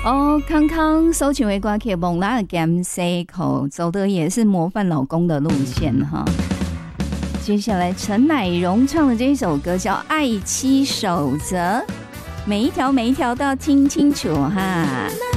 哦，康康收起为歌曲《蒙拉的 Game Cycle》，走的也是模范老公的路线哈。接下来陈乃荣唱的这一首歌叫《爱妻守则》，每一条都要听清楚哈。